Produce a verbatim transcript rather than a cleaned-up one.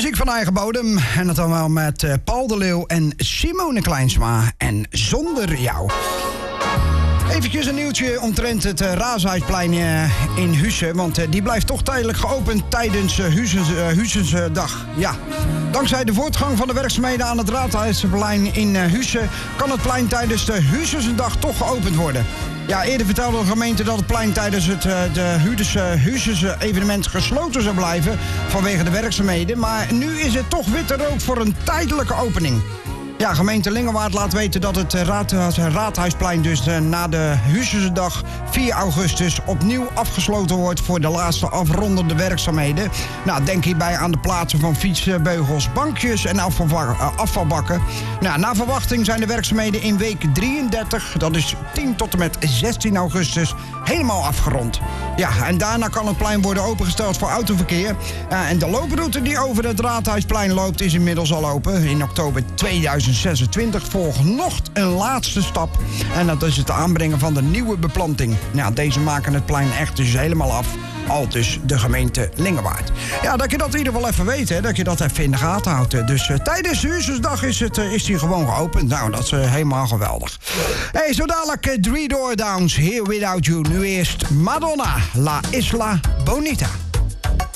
Muziek van eigen bodem. En dat dan wel met uh, Paul de Leeuw en Simone Kleinsma. En Zonder Jou. Eventjes een nieuwtje omtrent het uh, Raashuisplein uh, in Huissen. Want uh, die blijft toch tijdelijk geopend tijdens uh, Huissensdag. Uh, ja. Dankzij de voortgang van de werkzaamheden aan het Raadhuisplein in uh, Huissen kan het plein tijdens de Huissensdag toch geopend worden. Ja, eerder vertelde de gemeente dat het plein tijdens het uh, de Huissense evenement gesloten zou blijven vanwege de werkzaamheden. Maar nu is het toch witte rook voor een tijdelijke opening. Ja, gemeente Lingewaard laat weten dat het raad, Raadhuisplein dus uh, na de Huissense dag vier augustus opnieuw afgesloten wordt voor de laatste afrondende werkzaamheden. Nou, denk hierbij aan de plaatsen van fietsbeugels, bankjes en afvalbakken. Uh, afvalbakken. Nou, naar verwachting zijn de werkzaamheden in week drieëndertig, dat is tien tot en met zestien augustus, helemaal afgerond. Ja, en daarna kan het plein worden opengesteld voor autoverkeer. Uh, en de looproute die over het Raadhuisplein loopt is inmiddels al open. In oktober tweeduizend zesentwintig volgt nog een laatste stap. En dat is het aanbrengen van de nieuwe beplanting. Nou, deze maken het plein echt dus helemaal af. Al dus de gemeente Lingewaard. Ja, dat je dat in ieder geval even weet, hè, dat je dat even in de gaten houdt. Dus uh, tijdens de Huissensdag is, het, uh, is die gewoon geopend. Nou, dat is uh, helemaal geweldig. Hey, zo dadelijk uh, Three Door Downs, Here Without You. Nu eerst Madonna, La Isla Bonita.